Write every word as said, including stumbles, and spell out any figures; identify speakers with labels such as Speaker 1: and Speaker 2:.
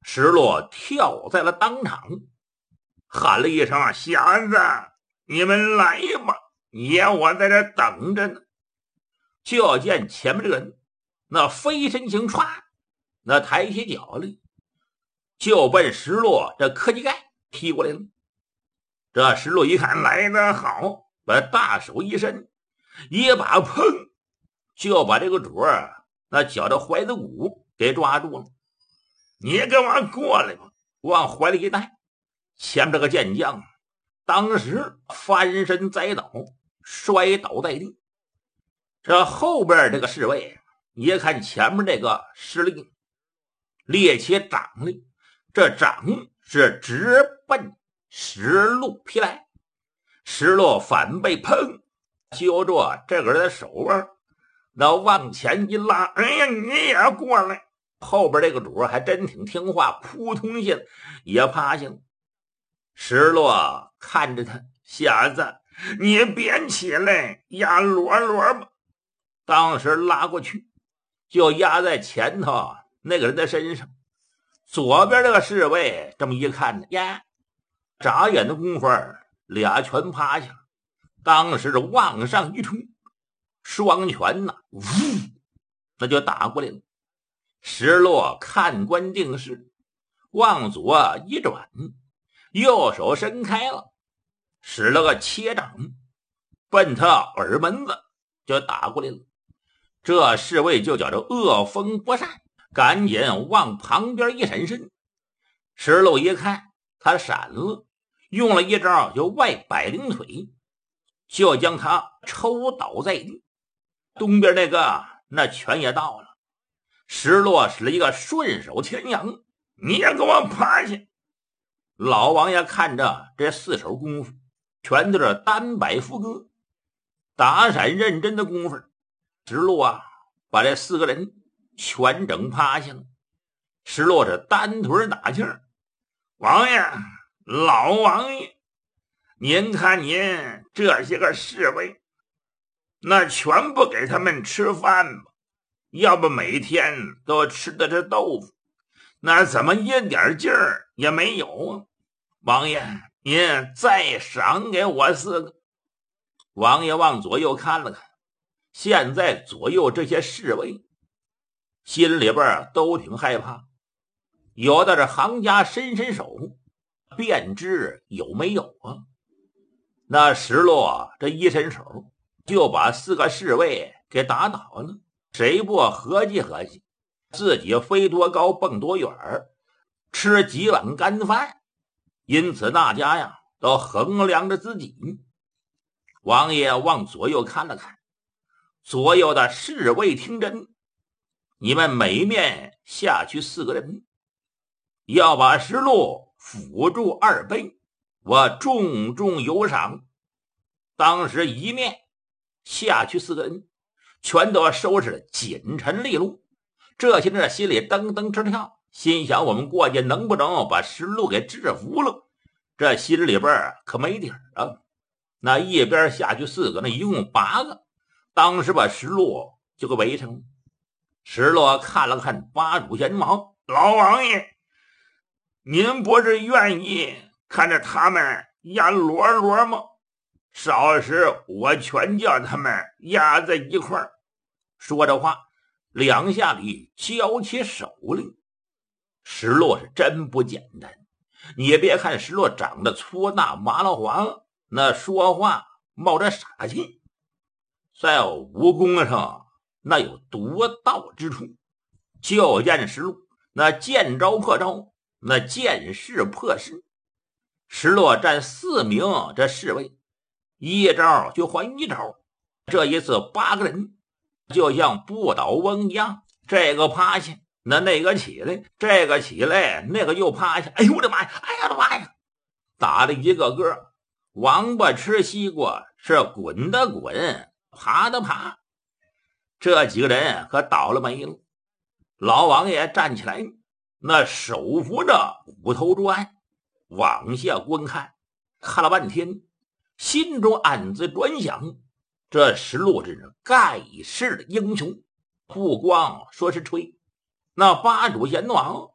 Speaker 1: 石落跳在了当场，喊了一声：“瞎子，你们来吧，爷我在这等着呢。”就见前面这个人那飞身型歘，那抬起脚来，就奔石落这科技盖踢过来了。这石落一看来得好，把大手一伸，一把砰就把这个主儿那脚的踝子骨给抓住了。你给我过来吧，往怀里一带。前面这个健将当时翻身栽倒，摔倒在地。这后边这个侍卫一看前面这个司令列起掌来，这掌是直奔石路劈来。石路反被砰揪住这个人的手腕，那往前一拉，哎呀，你也过来。后边这个主还真挺听话，扑通一下也趴下了。石落看着他：“小子，你别起来，压罗罗吧。”当时拉过去，就压在前头那个人的身上。左边这个侍卫这么一看呢，呀，眨眼的功夫，俩全趴下了。当时往上一冲，双拳呢，呜，那就打过来了。石落看官定势，往左一转，右手伸开了，使了个切掌，奔他耳门子就打过来了。这侍卫就觉着恶风不善，赶紧往旁边一闪身。石漏一看他闪了，用了一招就外摆灵腿，就将他抽倒在地。东边那个那拳也到了，石落使了一个顺手牵羊，你也给我趴下。老王爷看着这四手功夫全都是单摆副歌，打闪认真的功夫，石落啊把这四个人全整趴下了。石落是单腿打气儿：“王爷，老王爷，您看您这些个侍卫，那全不给他们吃饭吧？要不每天都吃的这豆腐，那怎么一点劲儿也没有啊？王爷，您再赏给我四个。”王爷往左右看了看，现在左右这些侍卫心里边都挺害怕，有的是行家伸伸手便知有没有啊。那石落这一伸手就把四个侍卫给打倒了。谁不合计合计，自己飞多高蹦多远，吃几碗干饭，因此大家呀都衡量着自己。王爷往左右看了看，左右的侍卫听真，你们每面下去四个人，要把石路辅助二倍，我重重有赏。当时一面下去四个人全都收拾紧沉利落，这些人心里噔噔直跳，心想我们过去能不能把石路给制服了？这心里边可没底儿啊。那一边下去四个，那一共八个，当时把石路就给围上了。石路看了看八主贤王：“老王爷，您不是愿意看着他们压罗罗吗？少时我全叫他们压在一块儿。”说着话，两下里交起手来。石落是真不简单，你别看石落长得粗大麻辣黄，那说话冒着傻气，在武功上那有独到之处。就见石落那见招破招，那见势破势。石落占四名这侍卫，一招就还一招。这一次八个人就像不倒翁一样，这个趴下，那那个起来，这个起来，那个又趴下。哎呦我的妈呀！哎呀我的妈呀！打的一个个王八吃西瓜，是滚的滚，爬的爬。这几个人可倒了霉了。老王爷站起来，那手扶着虎头桌案往下观看，看了半天，心中暗自转想，这石路真是盖世的英雄，不光说是吹，那八主贤王